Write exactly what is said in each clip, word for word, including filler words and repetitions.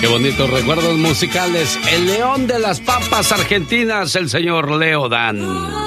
Qué bonitos recuerdos musicales. El león de las papas argentinas, el señor Leo Dan.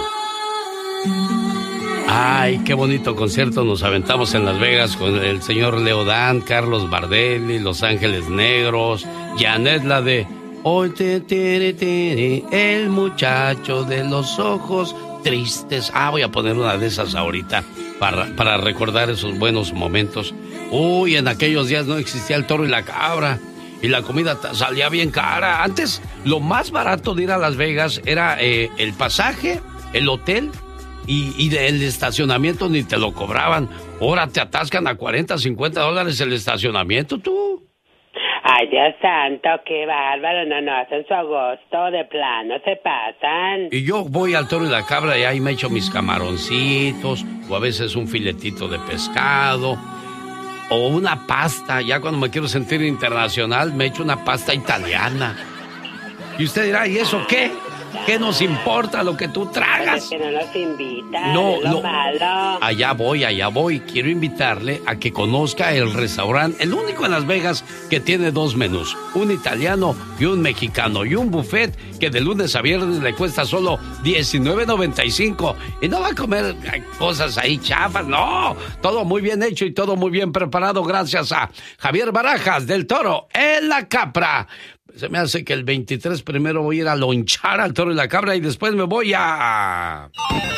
Ay, qué bonito concierto nos aventamos en Las Vegas con el señor Leo Dan, Carlos Bardelli, Los Ángeles Negros, Janet, la de Hoy te tiene, tiene el muchacho de los ojos tristes. Ah, voy a poner una de esas ahorita para, para recordar esos buenos momentos. Uy, en aquellos días no existía el toro y la cabra. Y la comida salía bien cara. Antes, lo más barato de ir a Las Vegas era eh, el pasaje, el hotel y, y el estacionamiento ni te lo cobraban. Ahora te atascan a cuarenta, cincuenta dólares el estacionamiento, tú. Ay, Dios santo, qué bárbaro. No, no, hacen su agosto de plano, se pasan. Y yo voy al toro y la cabra y ahí me echo mis camaroncitos o a veces un filetito de pescado. O una pasta, ya cuando me quiero sentir internacional, me echo una pasta italiana. Y usted dirá, ¿y eso qué? ¿Qué nos importa lo que tú tragas? Es que no nos invitan, no, es lo no. malo. Allá voy, allá voy. Quiero invitarle a que conozca el restaurante, el único en Las Vegas que tiene dos menús, un italiano y un mexicano, y un buffet que de lunes a viernes le cuesta solo diecinueve noventa y cinco. Y no va a comer cosas ahí chafas, no. Todo muy bien hecho y todo muy bien preparado gracias a Javier Barajas del Toro en la Capra. Se me hace que el veintitrés primero voy a ir a lonchar al toro y la cabra y después me voy a...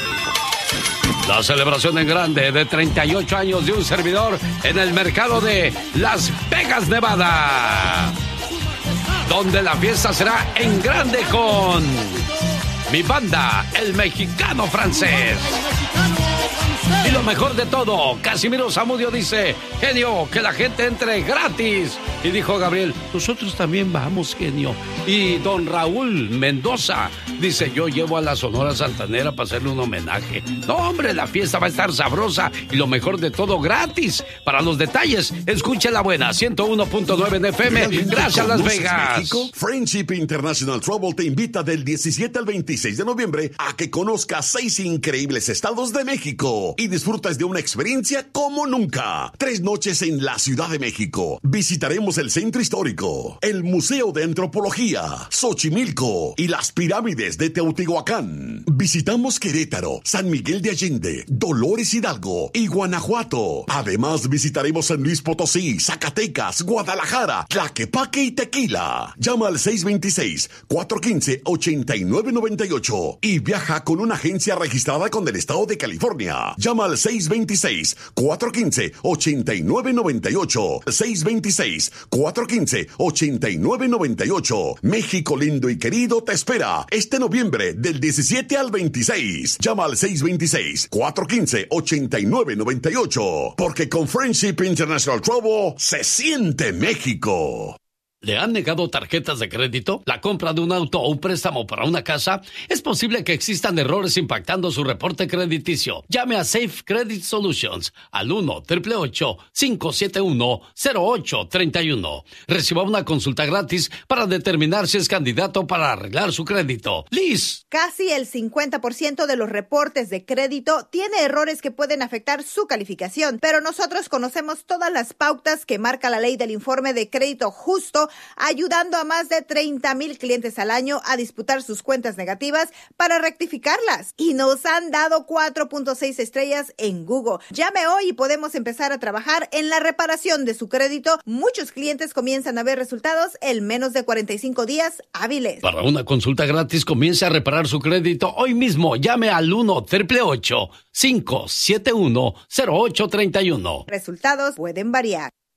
La celebración en grande de treinta y ocho años de un servidor en el mercado de Las Vegas, Nevada. Donde la fiesta será en grande con mi banda, el Mexicano Francés. Y lo mejor de todo, Casimiro Zamudio dice, genio, que la gente entre gratis. Y dijo Gabriel, nosotros también vamos, genio. Y don Raúl Mendoza dice, yo llevo a la Sonora Santanera para hacerle un homenaje. No, hombre, la fiesta va a estar sabrosa y lo mejor de todo, gratis. Para los detalles, escuche la buena, ciento uno punto nueve en F M. Gracias, Las Vegas. México? Friendship International Travel te invita del diecisiete al veintiséis de noviembre a que conozcas seis increíbles estados de México y disfrutas de una experiencia como nunca. Tres noches en la Ciudad de México. Visitaremos el Centro Histórico, el Museo de Antropología, Xochimilco y las pirámides de Teotihuacán. Visitamos Querétaro, San Miguel de Allende, Dolores Hidalgo y Guanajuato. Además visitaremos San Luis Potosí, Zacatecas, Guadalajara, Tlaquepaque y Tequila. Llama al seis dos seis, cuatro uno cinco, ocho nueve nueve ocho y viaja con una agencia registrada con el estado de California. Llama al seis dos seis, cuatro uno cinco, ocho nueve nueve ocho. seis dos seis, cuatro uno cinco, ocho nueve nueve ocho. México lindo y querido te espera este noviembre del diecisiete al veintiséis. Llama al seis dos seis, cuatro uno cinco, ocho nueve nueve ocho. Porque con Friendship International Travel se siente México. ¿Le han negado tarjetas de crédito? ¿La compra de un auto o un préstamo para una casa? Es posible que existan errores impactando su reporte crediticio. Llame a Safe Credit Solutions al uno, ocho ocho ocho, cinco siete uno, cero ocho tres uno. Reciba una consulta gratis para determinar si es candidato para arreglar su crédito. Liz. Casi el cincuenta por ciento de los reportes de crédito tiene errores que pueden afectar su calificación, pero nosotros conocemos todas las pautas que marca la ley del informe de crédito justo, ayudando a más de treinta mil clientes al año a disputar sus cuentas negativas para rectificarlas. Y nos han dado cuatro punto seis estrellas en Google. Llame hoy y podemos empezar a trabajar en la reparación de su crédito. Muchos clientes comienzan a ver resultados en menos de cuarenta y cinco días hábiles. Para una consulta gratis, comience a reparar su crédito hoy mismo. Llame al uno, ocho ocho ocho, cinco siete uno, cero ocho tres uno. Resultados pueden variar.